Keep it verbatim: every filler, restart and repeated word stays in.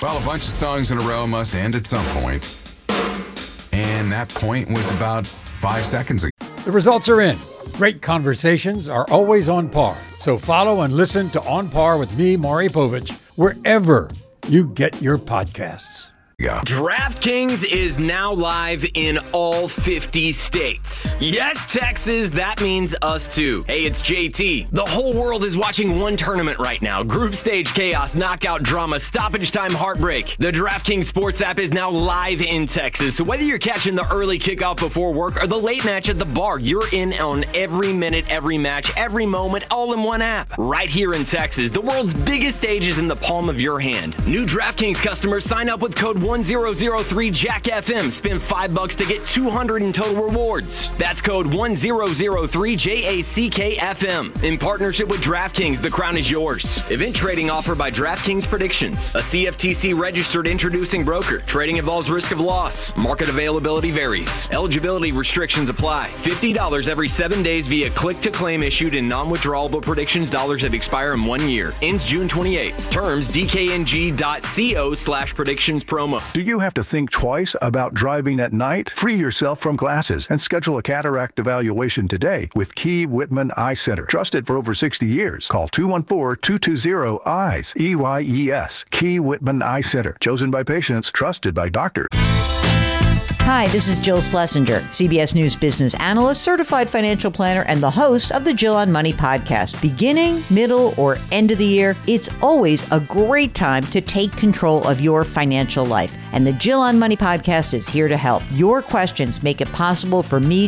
Well, a bunch of songs in a row must end at some point. And that point was about five seconds ago. The results are in. Great conversations are always on par. So follow and listen to On Par with me, Maury Povich, wherever you get your podcasts. Yeah. DraftKings is now live in all fifty states. Yes, Texas, that means us too. Hey, it's J T. The whole world is watching one tournament right now. Group stage chaos, knockout drama, stoppage time heartbreak. The DraftKings Sports app is now live in Texas, so whether you're catching the early kickoff before work or the late match at the bar, you're in on every minute, every match, every moment, all in one app. Right here in Texas, the world's biggest stage is in the palm of your hand. New DraftKings customers sign up with code one zero zero three Jack F M. Spend five bucks to get two hundred in total rewards. That's code one zero zero three J A C K F M. In partnership with DraftKings, the crown is yours. Event trading offered by DraftKings Predictions, a C F T C registered introducing broker. Trading involves risk of loss. Market availability varies. Eligibility restrictions apply. fifty dollars every seven days via click to claim issued in non-withdrawable predictions dollars that expire in one year. Ends June twenty-eighth. Terms D K N G dot co slash predictions promo. Do you have to think twice about driving at night? Free yourself from glasses and schedule a cataract evaluation today with Key Whitman Eye Center. Trusted for over sixty years. Call two one four, two two zero, E Y E S. E Y E S. Key Whitman Eye Center. Chosen by patients. Trusted by doctors. Hi, this is Jill Schlesinger, C B S News business analyst, certified financial planner, and the host of the Jill on Money podcast. Beginning, middle, or end of the year, it's always a great time to take control of your financial life. And the Jill on Money podcast is here to help. Your questions make it possible for me